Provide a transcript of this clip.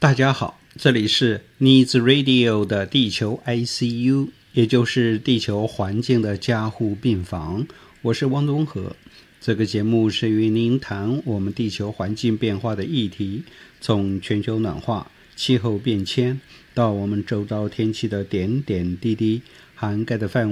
大家好，这里是 Needs Radio 的地球 ICU， 也就是地球环境的加护病房。我是汪东和。这个节目是与您谈我们地球环境变化的议题，从全球暖化、气候变迁到我们周遭天气的点点滴滴，涵盖的范围